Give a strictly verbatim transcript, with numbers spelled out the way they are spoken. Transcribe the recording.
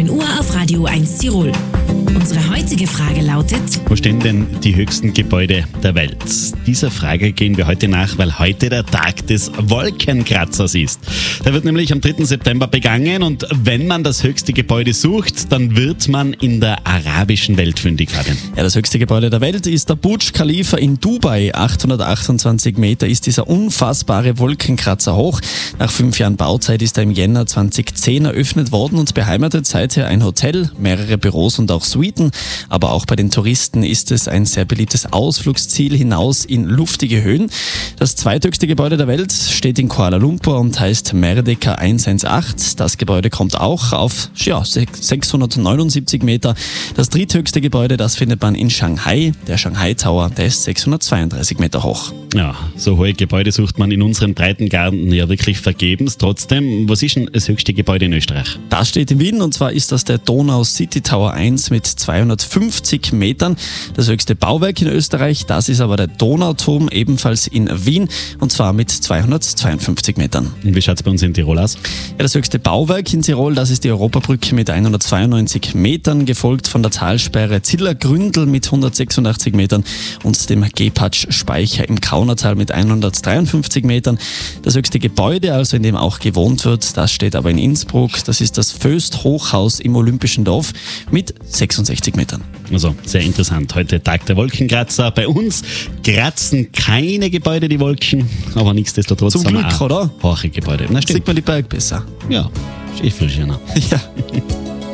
neun Uhr auf Radio eins Tirol. Unsere heutige Frage lautet: Wo stehen denn die höchsten Gebäude der Welt? Dieser Frage gehen wir heute nach, weil heute der Tag des Wolkenkratzers ist. Der wird nämlich am dritten September begangen und wenn man das höchste Gebäude sucht, dann wird man in der arabischen Welt fündig, Fabian. Ja, das höchste Gebäude der Welt ist der Burj Khalifa in Dubai. achthundertachtundzwanzig Meter ist dieser unfassbare Wolkenkratzer hoch. Nach fünf Jahren Bauzeit ist er im Jänner zweitausendzehn eröffnet worden und beheimatet seither ein Hotel, mehrere Büros und auch Suiten. Aber auch bei den Touristen ist es ein sehr beliebtes Ausflugsziel hinaus in luftige Höhen. Das zweithöchste Gebäude der Welt steht in Kuala Lumpur und heißt Merdeka hundertzachtzehn. Das Gebäude kommt auch auf ja, sechshundertneunundsiebzig Meter. Das dritthöchste Gebäude, das findet man in Shanghai. Der Shanghai Tower, der ist sechshundertzweiunddreißig Meter hoch. Ja, so hohe Gebäude sucht man in unseren Breitengraden ja wirklich vergebens. Trotzdem, was ist denn das höchste Gebäude in Österreich? Das steht in Wien und zwar ist das der Donau City Tower eins mit zweihundertfünfzig Metern. Das höchste Bauwerk in Österreich, das ist aber der Donauturm, ebenfalls in Wien und zwar mit zweihundertzweiundfünfzig Metern. Und wie schaut es bei uns in Tirol aus? Ja, das höchste Bauwerk in Tirol, das ist die Europabrücke mit hundertzweiundneunzig Metern, gefolgt von der Talsperre Ziller-Gründel mit hundertsechsundachtzig Metern und dem Gepatsch-Speicher im Kaunertal mit hundertdreiundfünfzig Metern. Das höchste Gebäude, also in dem auch gewohnt wird, das steht aber in Innsbruck. Das ist das Föst-Hochhaus im Olympischen Dorf mit sechsundsechzig Metern. Also sehr interessant. Heute Tag der Wolkenkratzer. Bei uns kratzen keine Gebäude die Wolken, aber nichtsdestotrotz Zum haben wir Glück, auch oder? hohe Gebäude. Na, stimmt. Sieht man die Berg besser. Ja, ist eh viel schöner. Ja.